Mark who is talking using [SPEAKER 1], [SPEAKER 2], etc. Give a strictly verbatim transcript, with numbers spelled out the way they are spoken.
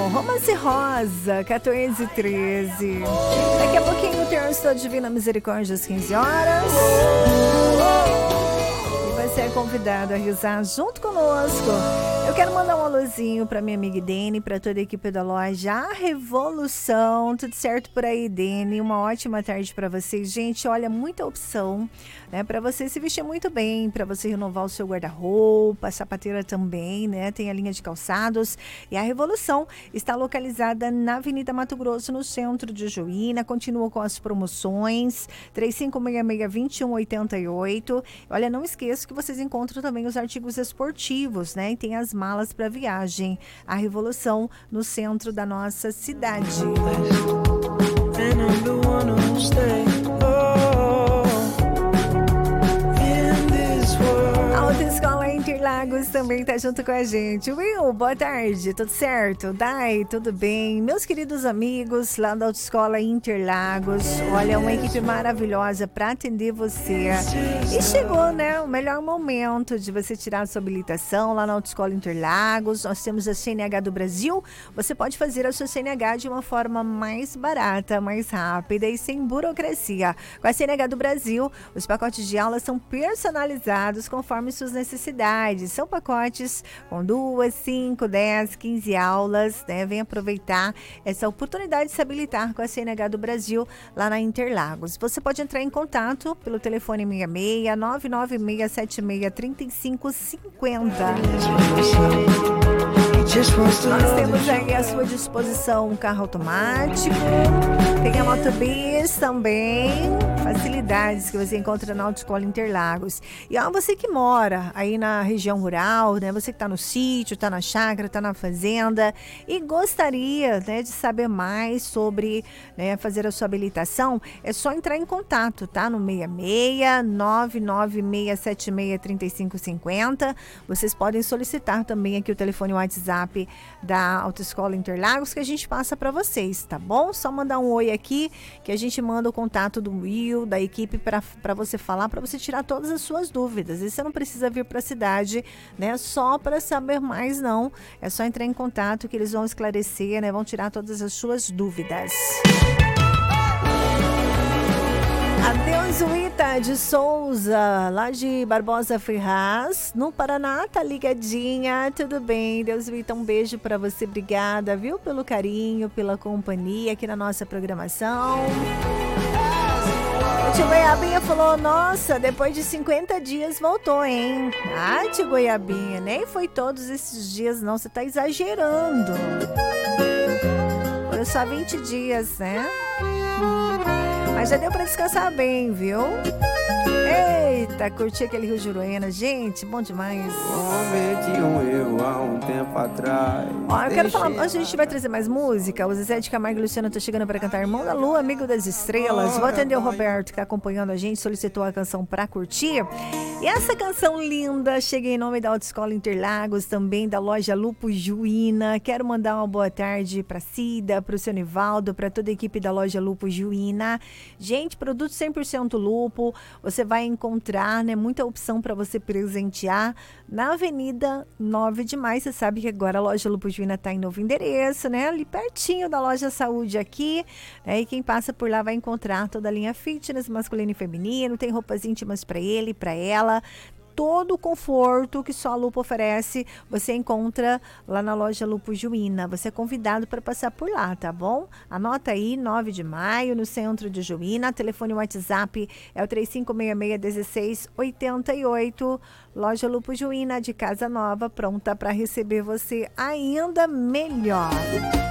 [SPEAKER 1] Romance Rosa, quatorze e treze. Daqui a pouquinho o terço da Divina Misericórdia às quinze horas. E você é convidado a rezar junto conosco. Eu quero mandar um alôzinho para minha amiga Dene, para toda a equipe da loja A Revolução. Tudo certo por aí, Dene? Uma ótima tarde para vocês. Gente, olha, muita opção, né, para você se vestir muito bem, para você renovar o seu guarda-roupa, a sapateira também, né? Tem a linha de calçados. E a Revolução está localizada na Avenida Mato Grosso, no centro de Juína. Continua com as promoções. três cinco seis seis, dois um oito oito. Olha, não esqueça que vocês encontram também os artigos esportivos, né? E tem as malas para viagem. A Revolução no centro da nossa cidade. A Autoescola Interlagos também está junto com a gente. Will, boa tarde, tudo certo? Dai, tudo bem? Meus queridos amigos lá da Autoescola Interlagos, olha, uma equipe maravilhosa para atender você. E chegou, né, o melhor momento de você tirar a sua habilitação lá na Autoescola Interlagos. Nós temos a C N H do Brasil. Você pode fazer a sua C N H de uma forma mais barata, mais rápida e sem burocracia. Com a C N H do Brasil, os pacotes de aulas são personalizados conforme suas necessidades. São pacotes com duas, cinco, dez, quinze aulas, né? Vem aproveitar essa oportunidade de se habilitar com a C N H do Brasil lá na Interlagos. Você pode entrar em contato pelo telefone seis seis, nove nove seis sete seis, três cinco cinco zero. Nós temos aí à sua disposição um carro automático, tem a Motobis também, facilidades que você encontra na Autoescola Interlagos. E ó, você que mora aí na região rural, né? Você que está no sítio, está na chácara, está na fazenda e gostaria, né, de saber mais sobre, né, fazer a sua habilitação, é só entrar em contato, tá? No seis seis, nove nove seis sete seis, três cinco cinco zero. Vocês podem solicitar também aqui o telefone WhatsApp da Autoescola Interlagos que a gente passa para vocês, tá bom? Só mandar um oi aqui que a gente manda o contato do Will, da equipe, para você falar, para você tirar todas as suas dúvidas. E você não precisa vir para a cidade, né, só para saber mais, não. É só entrar em contato que eles vão esclarecer, né, vão tirar todas as suas dúvidas. Adeus, Uita de Souza, lá de Barbosa Ferraz, no Paraná, tá ligadinha, tudo bem? Deus, Uita, um beijo pra você, obrigada, viu, pelo carinho, pela companhia aqui na nossa programação. O tio Goiabinha falou, nossa, depois de cinquenta dias voltou, hein? Ah, tio Goiabinha, nem foi todos esses dias, não, você tá exagerando. Foram só vinte dias, né? Mas já deu pra descansar bem, viu? Eita, curti aquele Rio Juruena, gente, bom demais.
[SPEAKER 2] Prometi um eu há um tempo atrás.
[SPEAKER 1] Ó, eu quero falar, hoje a gente vai trazer mais música. O Zezé de Camargo e Luciano tá chegando para cantar Irmão da Lua, Amigo das Estrelas. Vou atender o Roberto, que tá acompanhando a gente, solicitou a canção pra curtir. E essa canção linda chega em nome da Autoescola Interlagos, também da loja Lupo Juína. Quero mandar uma boa tarde pra Cida, pro seu Nivaldo, pra toda a equipe da loja Lupo Juína. Gente, produto cem por cento lupo, você vai encontrar, né, muita opção para você presentear na Avenida nove de Maio. Você sabe que agora a loja Lupo Juína está em novo endereço, né, ali pertinho da loja Saúde aqui, né, e quem passa por lá vai encontrar toda a linha fitness, masculino e feminino, tem roupas íntimas para ele, para ela. Todo o conforto que só a Lupo oferece, você encontra lá na loja Lupo Juína. Você é convidado para passar por lá, tá bom? Anota aí, nove de maio, no centro de Juína. Telefone WhatsApp é o três cinco seis seis, um seis oito oito. Loja Lupo Juína, de casa nova, pronta para receber você ainda melhor.